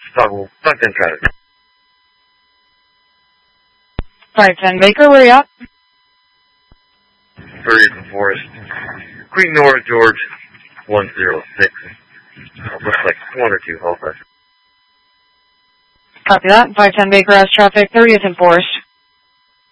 Toggle 510 traffic. 510 Baker, where are you at? 30th and Forest. Queen Nora George 106. Looks like 1 or 2 Halifax. Copy that. 510 Baker has traffic, 30th and Forest.